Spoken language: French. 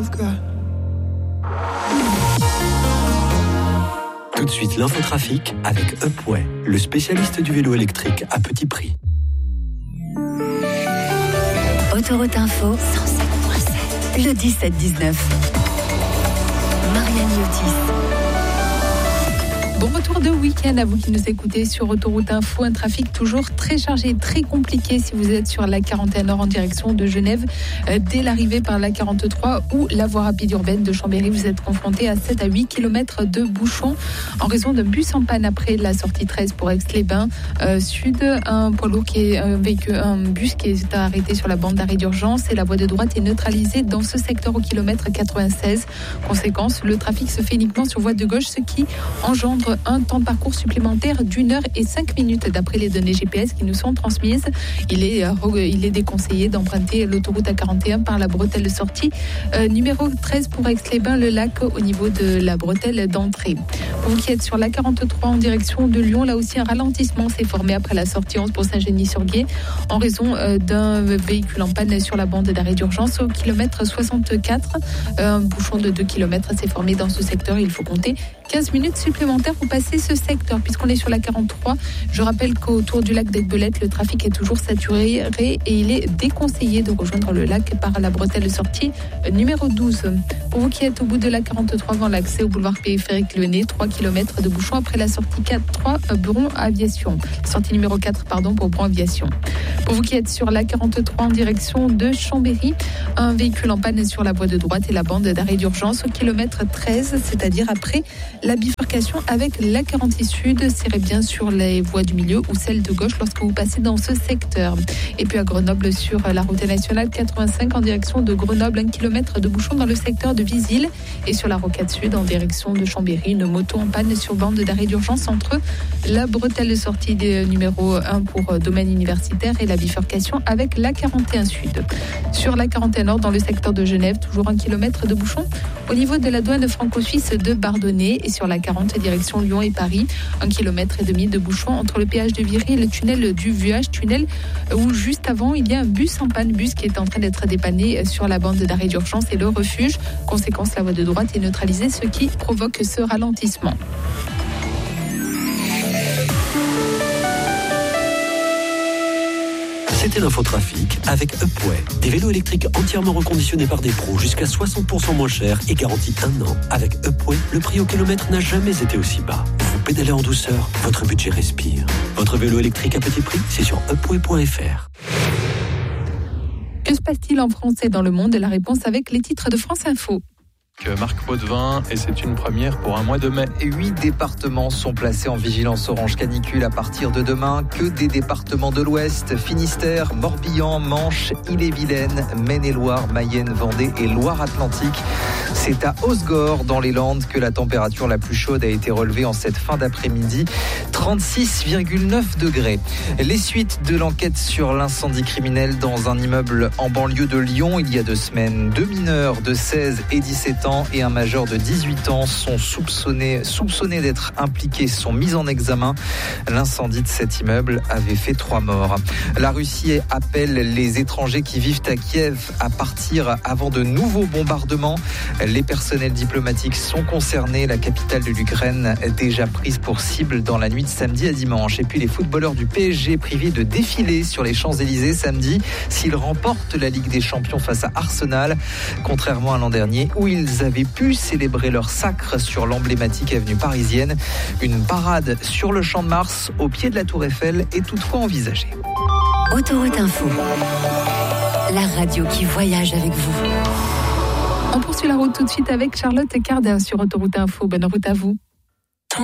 Tout de suite, l'infotrafic avec Upway, le spécialiste du vélo électrique à petit prix. Autoroute Info, 107.7, le 17-19. Marianne Yotis. Bon retour de week-end à vous qui nous écoutez sur Autoroute Info. Un trafic toujours très chargé, très compliqué si vous êtes sur la 41 Nord en direction de Genève. Dès l'arrivée par la 43 ou la voie rapide urbaine de Chambéry, vous êtes confronté à 7 à 8 km de bouchons en raison d'un bus en panne après la sortie 13 pour Aix-les-Bains Sud. Un poids lourd un bus qui est arrêté sur la bande d'arrêt d'urgence et la voie de droite est neutralisée dans ce secteur au kilomètre 96. Conséquence, le trafic se fait uniquement sur voie de gauche, ce qui engendre un temps de parcours supplémentaire d'1h05 d'après les données GPS qui nous sont transmises. Il est déconseillé d'emprunter l'autoroute A41 par la bretelle de sortie numéro 13 pour Aix-les-Bains, le lac au niveau de la bretelle d'entrée. Pour vous qui êtes sur l'A43 en direction de Lyon, là aussi un ralentissement s'est formé après la sortie 11 pour Saint-Genis-sur-Guiers en raison d'un véhicule en panne sur la bande d'arrêt d'urgence au kilomètre 64. Un bouchon de 2 km s'est formé dans ce secteur. Il faut compter 15 minutes supplémentaires pour passer ce secteur puisqu'on est sur la 43. Je rappelle qu'autour du lac d'Aiguebelette, le trafic est toujours saturé et il est déconseillé de rejoindre le lac par la bretelle de sortie numéro 12. Pour vous qui êtes au bout de la 43 avant l'accès au boulevard périphérique Lyonnais, 3 km de bouchons après la sortie 4-3 Bron Aviation. Sortie numéro 4 pour Bron Aviation. Pour vous qui êtes sur la 43 en direction de Chambéry, un véhicule en panne sur la voie de droite et la bande d'arrêt d'urgence au kilomètre 13, c'est-à-dire après la bifurcation avec la 46 Sud. Serrez bien sur les voies du milieu ou celles de gauche lorsque vous passez dans ce secteur. Et puis à Grenoble, sur la route nationale 85 en direction de Grenoble, 1 km de bouchon dans le secteur de Visil. Et sur la rocade sud en direction de Chambéry, une moto en panne sur bande d'arrêt d'urgence entre la bretelle de sortie numéro 1 pour domaine universitaire et la bifurcation avec la 41 Sud. Sur la 41 Nord dans le secteur de Genève, toujours 1 km de bouchon au niveau de la douane franco-suisse de Bardonnay. Et sur la 40 direction Lyon et Paris, 1,5 km de bouchon entre le péage de Viry et le tunnel du Vuage, tunnel où juste avant il y a un bus en panne, bus qui est en train d'être dépanné sur la bande d'arrêt d'urgence et le refuge. Conséquence, la voie de droite est neutralisée, ce qui provoque ce ralentissement. C'était l'infotrafic avec Upway. Des vélos électriques entièrement reconditionnés par des pros jusqu'à 60% moins cher et garantis 1 an. Avec Upway, le prix au kilomètre n'a jamais été aussi bas. Vous pédalez en douceur, votre budget respire. Votre vélo électrique à petit prix, c'est sur upway.fr. Que se passe-t-il en France et dans le monde? La réponse avec les titres de France Info. Marc Potvin, et c'est une première pour un mois de mai. 8 départements sont placés en vigilance orange canicule à partir de demain. Que des départements de l'Ouest, Finistère, Morbihan, Manche, Ille-et-Vilaine, Maine-et-Loire, Mayenne, Vendée et Loire-Atlantique. C'est à Osgore, dans les Landes, que la température la plus chaude a été relevée en cette fin d'après-midi. 36,9 degrés. Les suites de l'enquête sur l'incendie criminel dans un immeuble en banlieue de Lyon il y a 2 semaines. 2 mineurs de 16 et 17 ans et un majeur de 18 ans sont soupçonnés d'être impliqués, sont mis en examen. L'incendie de cet immeuble avait fait 3 morts. La Russie appelle les étrangers qui vivent à Kiev à partir avant de nouveaux bombardements. Les personnels diplomatiques sont concernés. La capitale de l'Ukraine déjà prise pour cible dans la nuit de samedi à dimanche. Et puis les footballeurs du PSG privés de défiler sur les Champs-Élysées samedi s'ils remportent la Ligue des Champions face à Arsenal, contrairement à l'an dernier où ils avaient pu célébrer leur sacre sur l'emblématique avenue parisienne. Une parade sur le Champ de Mars au pied de la Tour Eiffel est toutefois envisagée. Autoroute Info, la radio qui voyage avec vous. On poursuit la route tout de suite avec Charlotte Cardin sur Autoroute Info. Bonne route à vous.